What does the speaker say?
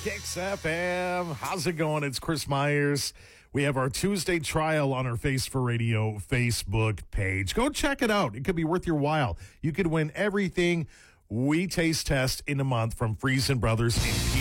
Kicks FM. How's it going? It's Chris Myers. We have our Tuesday trial on our Face for Radio Facebook page. Go check it out. It could be worth your while. You could win everything we taste test in a month from Friesen Brothers Inc.